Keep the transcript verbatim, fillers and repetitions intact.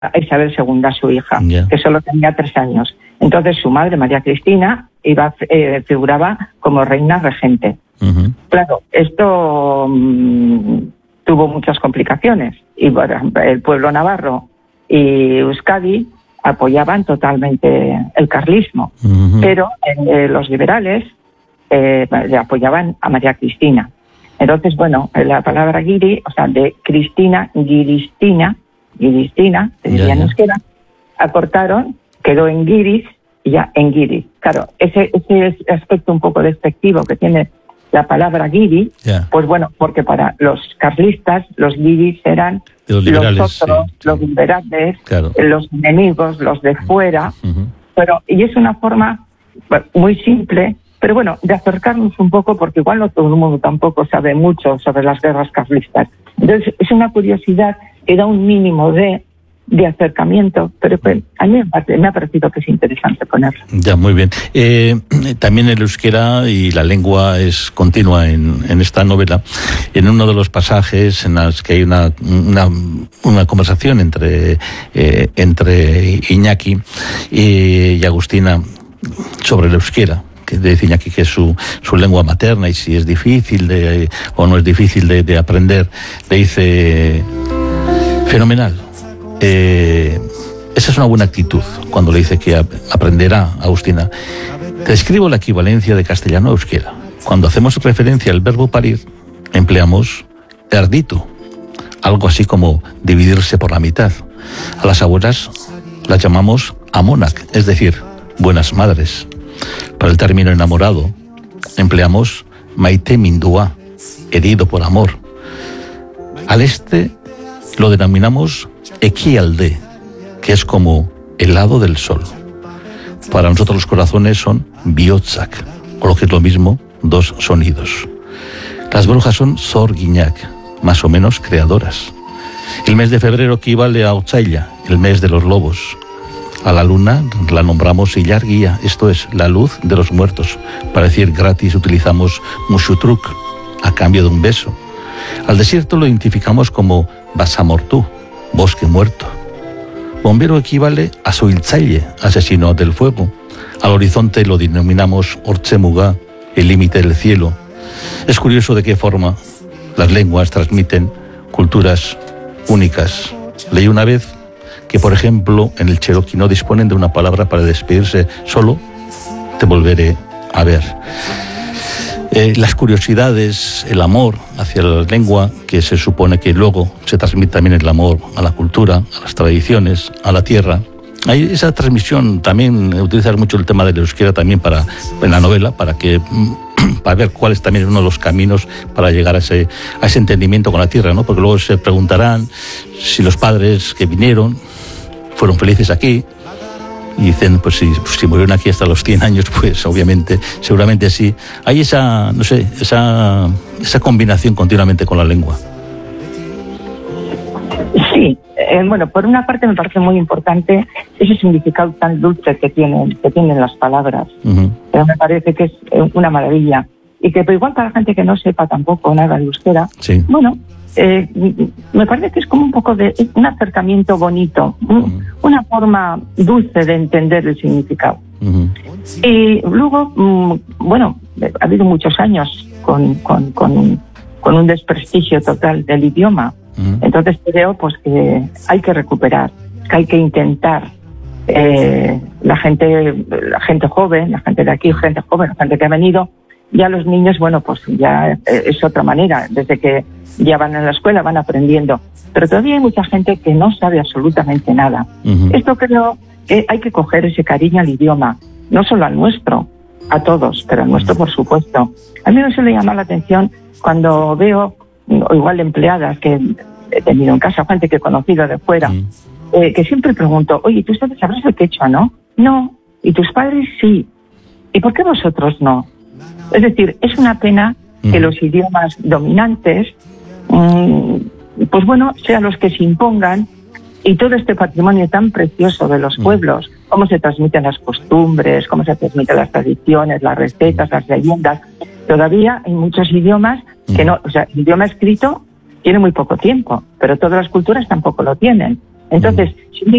a Isabel segunda, su hija, yeah. que solo tenía tres años. Entonces su madre, María Cristina, iba eh, figuraba como reina regente. Uh-huh. Claro, esto mmm, tuvo muchas complicaciones y bueno, el pueblo navarro y Euskadi apoyaban totalmente el carlismo, uh-huh. pero eh, los liberales eh, le apoyaban a María Cristina. Entonces, bueno, la palabra guiri, o sea, de Cristina, guiristina, guiristina, se diría en euskera, acortaron, quedó en guiris y ya en guiri. Claro, ese, ese aspecto un poco despectivo que tiene la palabra guiri, yeah. pues bueno, porque para los carlistas los guiris eran los, liberales, los otros, sí, sí. los liberales, claro. los enemigos, los de fuera, uh-huh. pero y es una forma muy simple, pero bueno, de acercarnos un poco, porque igual no todo el mundo tampoco sabe mucho sobre las guerras carlistas. Entonces, es una curiosidad que da un mínimo de, de acercamiento, pero pues, a mí me ha parecido que es interesante ponerlo. Ya, muy bien. Eh, también el euskera y la lengua es continua en, en esta novela. En uno de los pasajes en los que hay una, una, una conversación entre, eh, entre Iñaki y, y Agustina sobre el euskera, que dice Iñaki que es su, su lengua materna y si es difícil de, o no es difícil de, de aprender, le dice fenomenal. Eh, esa es una buena actitud cuando le dice que ap- aprenderá, Agustina. Te escribo la equivalencia de castellano a euskera. Cuando hacemos referencia al verbo parir, empleamos erdito, algo así como dividirse por la mitad. A las abuelas las llamamos amonak, es decir, buenas madres. Para el término enamorado, empleamos maite mindua, herido por amor. Al este lo denominamos equialde, que es como el lado del sol. Para nosotros los corazones son biotzak, o lo que es lo mismo, dos sonidos. Las brujas son zorguiñac, más o menos creadoras. El mes de febrero equivale a Otsaila, el mes de los lobos. A la luna la nombramos Illarguía, esto es, la luz de los muertos. Para decir gratis utilizamos mushutruk, a cambio de un beso. Al desierto lo identificamos como Basamortú, bosque muerto. Bombero equivale a Soiltzaile, asesino del fuego. Al horizonte lo denominamos Ortzemuga, el límite del cielo. Es curioso de qué forma las lenguas transmiten culturas únicas. Leí una vez que, por ejemplo, en el cherokee no disponen de una palabra para despedirse, solo te volveré a ver. Eh, las curiosidades, el amor hacia la lengua, que se supone que luego se transmite también el amor a la cultura, a las tradiciones, a la tierra. Hay esa transmisión, también utilizar mucho el tema del euskera también para, en la novela, para que para ver cuál es también uno de los caminos para llegar a ese, a ese entendimiento con la tierra, ¿no? Porque luego se preguntarán si los padres que vinieron fueron felices aquí, y dicen, pues si, si murieron aquí hasta los cien años, pues obviamente, seguramente sí. Hay esa, no sé, esa, esa combinación continuamente con la lengua. Sí, eh, bueno, por una parte me parece muy importante ese significado tan dulce que tienen, que tienen las palabras. Uh-huh. Pero me parece que es una maravilla. Y que, pero igual para la gente que no sepa tampoco nada de euskera, sí. bueno, eh, me parece que es como un poco de un acercamiento bonito, un, uh-huh. una forma dulce de entender el significado. Uh-huh. Y luego, mm, bueno, ha habido muchos años con, con, con, un, con un desprestigio total del idioma. Uh-huh. Entonces creo pues que hay que recuperar, que hay que intentar. Eh, la gente, la gente joven, la gente de aquí, gente joven, la gente que ha venido, ya los niños, bueno, pues ya es otra manera, desde que ya van a la escuela van aprendiendo, pero todavía hay mucha gente que no sabe absolutamente nada. Uh-huh. Esto creo que hay que coger ese cariño al idioma, no solo al nuestro, a todos, pero al nuestro por supuesto. A mí me suele llamar la atención cuando veo, o igual empleadas que he tenido en casa, gente que he conocido de fuera, uh-huh. eh, que siempre pregunto, oye, ¿tú sabrás el quechua, no? No. ¿Y tus padres sí? ¿Y por qué vosotros no? Es decir, es una pena que mm. los idiomas dominantes, mmm, pues bueno, sean los que se impongan y todo este patrimonio tan precioso de los mm. pueblos, cómo se transmiten las costumbres, cómo se transmiten las tradiciones, las recetas, las leyendas. Todavía hay muchos idiomas que no, o sea, el idioma escrito tiene muy poco tiempo, pero todas las culturas tampoco lo tienen. Entonces, si